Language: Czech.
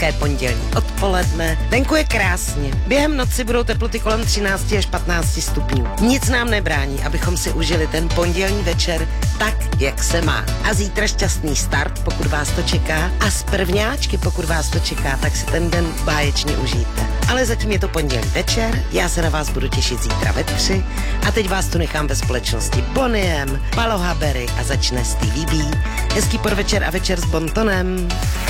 hezké pondělí odpoledne. Venku je krásně. Během noci budou teploty kolem 13 až 15 stupňů. Nic nám nebrání, abychom si užili ten pondělní večer tak, jak se má. A zítra šťastný start, pokud vás to čeká. A z prvňáčky, pokud vás to čeká, tak si ten den báječně užijte. Ale zatím je to pondělí večer, já se na vás budu těšit zítra ve 3 a teď vás tu nechám ve společnosti Boniem, Paloha Berry a začne Stevie B. Hezký podvečer a večer s Bontonem.